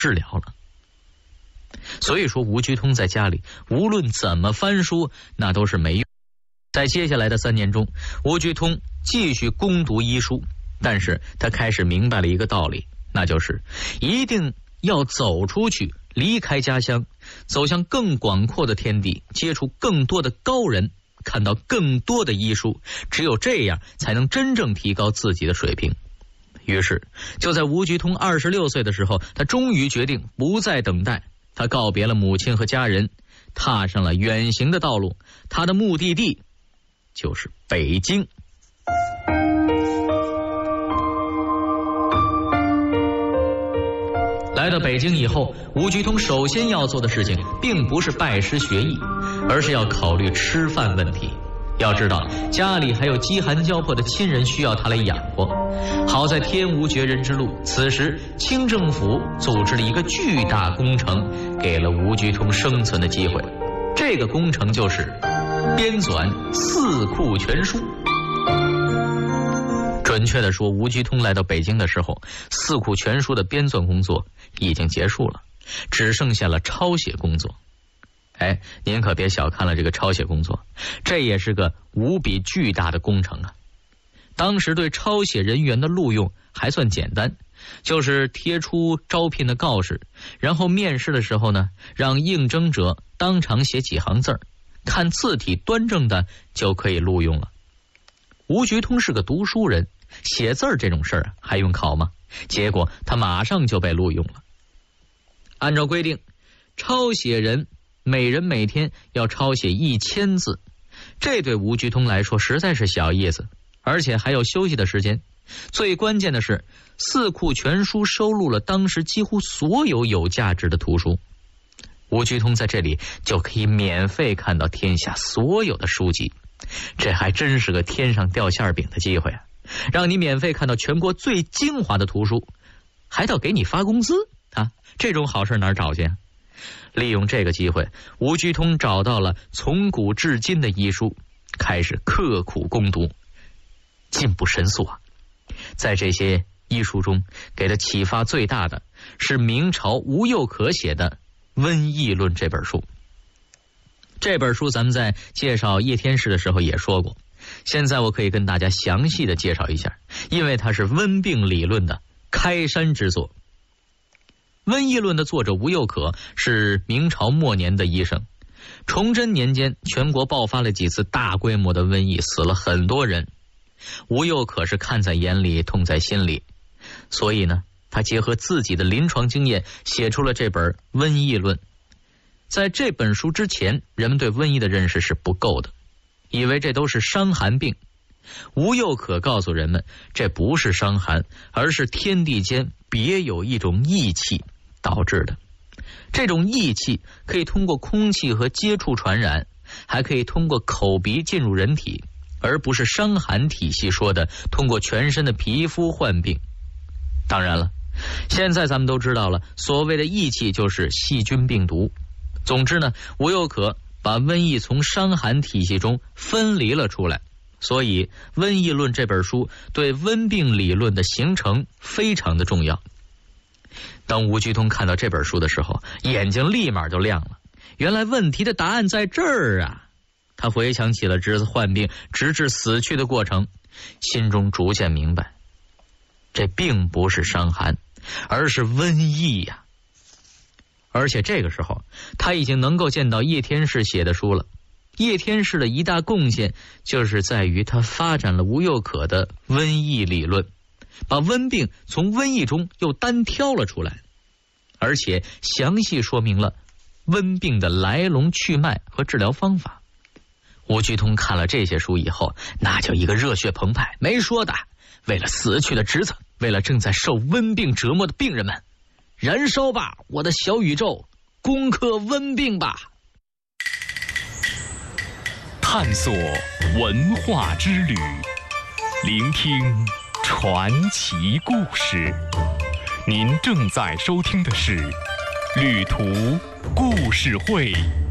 治疗了。所以说吴居通在家里无论怎么翻书，那都是没用。在接下来的3年中，吴居通继续攻读医书，但是他开始明白了一个道理，那就是一定要走出去，离开家乡，走向更广阔的天地，接触更多的高人，看到更多的医书，只有这样才能真正提高自己的水平。于是就在吴居通26岁的时候，他终于决定不再等待，他告别了母亲和家人，踏上了远行的道路。他的目的地就是北京。来到北京以后，吴居通首先要做的事情并不是拜师学艺，而是要考虑吃饭问题。要知道家里还有饥寒交迫的亲人需要他来养活。好在天无绝人之路，此时清政府组织了一个巨大工程，给了吴居通生存的机会。这个工程就是编纂《四库全书》。准确地说，吴居通来到北京的时候，《四库全书》的编纂工作已经结束了，只剩下了抄写工作。您可别小看了这个抄写工作，这也是个无比巨大的工程啊！当时对抄写人员的录用还算简单，就是贴出招聘的告示，然后面试的时候呢，让应征者当场写几行字儿，看字体端正的就可以录用了。吴居通是个读书人，写字儿这种事儿还用考吗？结果他马上就被录用了。按照规定，抄写人每人每天要抄写1000字，这对吴居通来说实在是小意思，而且还有休息的时间。最关键的是，《四库全书》收录了当时几乎所有有价值的图书，吴居通在这里就可以免费看到天下所有的书籍，这还真是个天上掉馅饼的机会啊！让你免费看到全国最精华的图书，还得给你发工资啊！这种好事哪儿找去啊？利用这个机会，吴居通找到了从古至今的医书，开始刻苦攻读，进步神速啊！在这些医书中，给他启发最大的是明朝吴又可写的《瘟疫论》这本书。这本书咱们在介绍叶天士的时候也说过，现在我可以跟大家详细的介绍一下，因为它是温病理论的开山之作。《瘟疫论》的作者吴又可是明朝末年的医生，崇祯年间全国爆发了几次大规模的瘟疫，死了很多人。吴又可是看在眼里，痛在心里，所以呢，他结合自己的临床经验，写出了这本《瘟疫论》。在这本书之前，人们对瘟疫的认识是不够的，以为这都是伤寒病。吴又可告诉人们，这不是伤寒，而是天地间别有一种异气导致的。这种异气可以通过空气和接触传染，还可以通过口鼻进入人体，而不是伤寒体系说的通过全身的皮肤患病。当然了，现在咱们都知道了，所谓的异气就是细菌病毒。总之呢，吴又可把瘟疫从伤寒体系中分离了出来，所以《瘟疫论》这本书对温病理论的形成非常的重要。当吴居通看到这本书的时候，眼睛立马就亮了，原来问题的答案在这儿啊！他回想起了侄子患病直至死去的过程，心中逐渐明白，这并不是伤寒，而是瘟疫呀。而且这个时候他已经能够见到叶天士写的书了。叶天士的一大贡献就是在于他发展了吴又可的瘟疫理论，把瘟病从瘟疫中又单挑了出来，而且详细说明了瘟病的来龙去脉和治疗方法。吴居通看了这些书以后，那就一个热血澎湃，没说的，为了死去的侄子，为了正在受瘟病折磨的病人们，燃烧吧，我的小宇宙，攻克瘟病吧！ 探索文化之旅，聆听传奇故事。您正在收听的是《旅途故事会》。